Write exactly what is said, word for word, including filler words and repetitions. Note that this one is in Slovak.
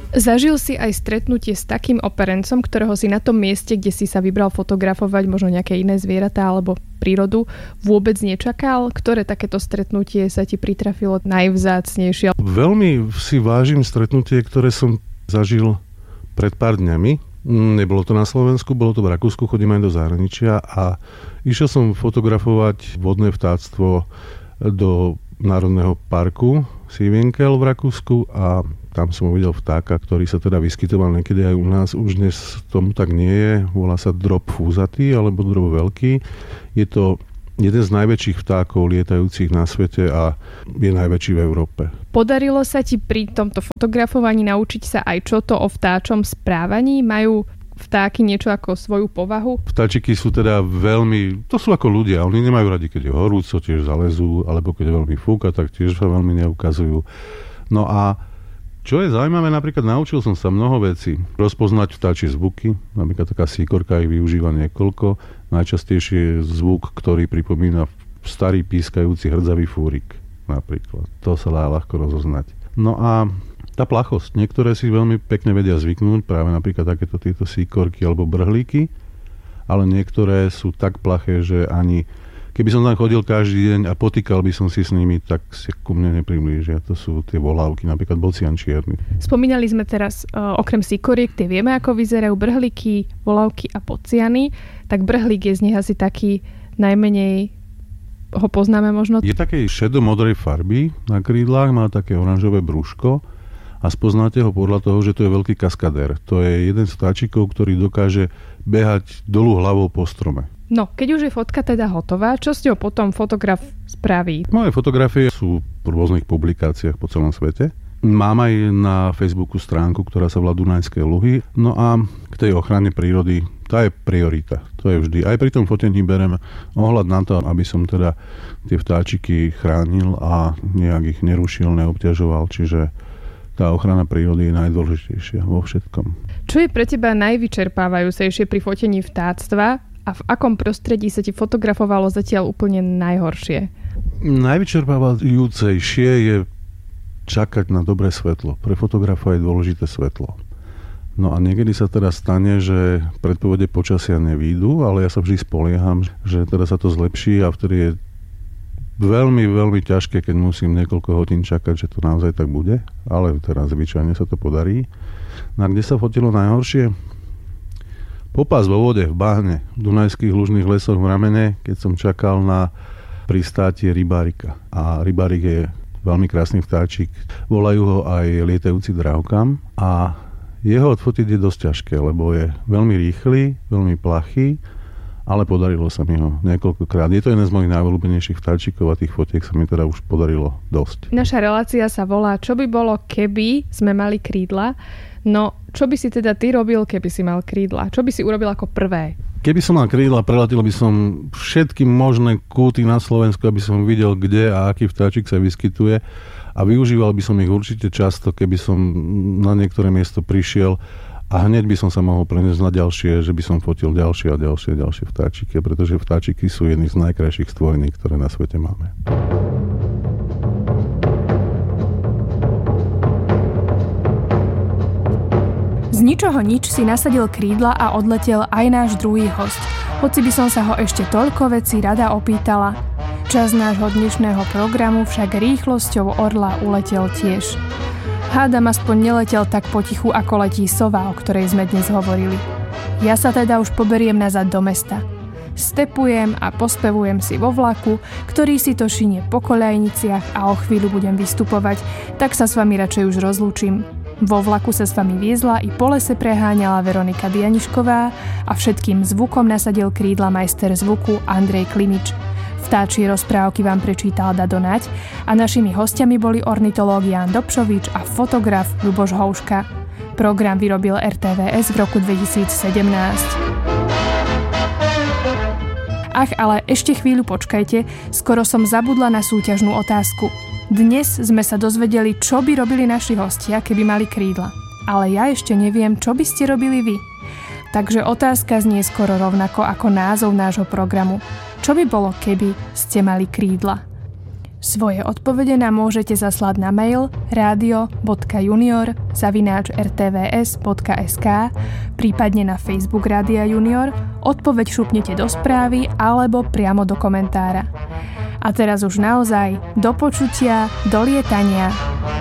Zažil si aj stretnutie s takým operencom, ktorého si na tom mieste, kde si sa vybral fotografovať možno nejaké iné zvieratá alebo prírodu, vôbec nečakal? Ktoré takéto stretnutie sa ti pritrafilo najvzácnejšie? Veľmi si vážim stretnutie, ktoré som zažil pred pár dňami. Nebolo to na Slovensku, bolo to v Rakúsku, chodím aj do zahraničia a išiel som fotografovať vodné vtáctvo do Národného parku Siebenkel v Rakúsku a tam som uvidel vtáka, ktorý sa teda vyskytoval niekedy aj u nás. Už dnes tomu tak nie je. Volá sa drop fúzatý alebo drop veľký. Je to jeden z najväčších vtákov lietajúcich na svete a je najväčší v Európe. Podarilo sa ti pri tomto fotografovaní naučiť sa aj čo to o vtáčom správaní? Majú vtáky niečo ako svoju povahu? Vtáčiky sú teda veľmi, to sú ako ľudia, oni nemajú radi, keď je horúco, tiež zalezú, alebo keď je veľmi fúka, tak tiež sa veľmi neukazujú. No a čo je zaujímavé, napríklad naučil som sa mnoho vecí. Rozpoznať vtáčie zvuky, napríklad taká síkorka ich využíva niekoľko. Najčastejšie je zvuk, ktorý pripomína starý pískajúci hrdzavý fúrik napríklad. To sa dá ľahko rozoznať. No a tá plachosť. Niektoré si veľmi pekne vedia zvyknúť, práve napríklad takéto tieto síkorky alebo brhlíky, ale niektoré sú tak plaché, že ani keby som tam chodil každý deň a potýkal by som si s nimi, tak si ku mne nepriblížia. To sú tie volávky, napríklad bocian čierny. Spomínali sme teraz uh, okrem síkoriek, tie vieme, ako vyzerajú brhlíky, volávky a bociany. Tak brhlík je z nich asi taký najmenej, ho poznáme možno. Je takej šedomodrej farby na krídlach, má také oranžové brúško a spoznáte ho podľa toho, že to je veľký kaskadér. To je jeden z vtáčikov, ktorý dokáže behať dolu hlavou po strome. No, keď už je fotka teda hotová, čo s ňou potom fotograf spraví? Moje fotografie sú v rôznych publikáciách po celom svete. Mám aj na Facebooku stránku, ktorá sa volá Dunajské luhy. No a k tej ochrane prírody, tá je priorita. To je vždy. Aj pri tom fotení berem ohľad na to, aby som teda tie vtáčiky chránil a nejak ich nerušil, neobťažoval. Čiže tá ochrana prírody je najdôležitejšia vo všetkom. Čo je pre teba najvyčerpávajúcejšie pri fotení vtáctva? A v akom prostredí sa ti fotografovalo zatiaľ úplne najhoršie? Najvyčerpávajúcejšie je čakať na dobré svetlo. Pre fotografa je dôležité svetlo. No a niekedy sa teda stane, že predpovede počasia nevídu, ale ja sa vždy spolieham, že teda sa to zlepší a vtedy je veľmi, veľmi ťažké, keď musím niekoľko hodín čakať, že to naozaj tak bude. Ale teraz zvyčajne sa to podarí. No a kde sa fotilo najhoršie? Popás vo vode, v bahne, v Dunajských lužných lesoch v Ramene, keď som čakal na pristátie rybárika. A rybárik je veľmi krásny vtáčik. Volajú ho aj lietajúci drávkam a jeho odfotiť je dosť ťažké, lebo je veľmi rýchly, veľmi plachý, ale podarilo sa mi ho niekoľkokrát. Je to jeden z mojich najobľúbenejších vtáčikov a tých fotiek sa mi teda už podarilo dosť. Naša relácia sa volá Čo by bolo, keby sme mali krídla? No, čo by si teda ty robil, keby si mal krídla? Čo by si urobil ako prvé? Keby som mal krídla, preletel by som všetky možné kúty na Slovensku, aby som videl, kde a aký vtáčik sa vyskytuje. A využíval by som ich určite často, keby som na niektoré miesto prišiel a hneď by som sa mohol preniesť na ďalšie, že by som fotil ďalšie a ďalšie a ďalšie vtáčiky, pretože vtáčiky sú jedny z najkrajších stvorení, ktoré na svete máme. Z ničoho nič si nasadil krídla a odletel aj náš druhý hosť. Hoci by som sa ho ešte toľko vecí rada opýtala. Čas nášho dnešného programu však rýchlosťou orla uletel tiež. Hádam aspoň neletel tak potichu, ako letí sova, o ktorej sme dnes hovorili. Ja sa teda už poberiem nazad do mesta. Stepujem a pospevujem si vo vlaku, ktorý si to šinie po koľajniciach a o chvíľu budem vystupovať, tak sa s vami radšej už rozlúčim. Vo vlaku sa s vami viezla i po lese preháňala Veronika Dianišková a všetkým zvukom nasadil krídla majster zvuku Andrej Klimič. Vtáčie rozprávky vám prečítal Dado Naď a našimi hostiami boli ornitológ Ján Dobšovič a fotograf Ľuboš Houška. Program vyrobil er té vé es v roku dvetisícsedemnásť. Ach, ale ešte chvíľu počkajte, skoro som zabudla na súťažnú otázku. Dnes sme sa dozvedeli, čo by robili naši hostia, keby mali krídla. Ale ja ešte neviem, čo by ste robili vy. Takže otázka znie skoro rovnako ako názov nášho programu. Čo by bolo, keby ste mali krídla? Svoje odpovede nám môžete zaslať na mail radio bodka junior zavináč er té vé es bodka es ká, prípadne na Facebook Rádia Junior, odpoveď šupnite do správy alebo priamo do komentára. A teraz už naozaj do počutia, do lietania.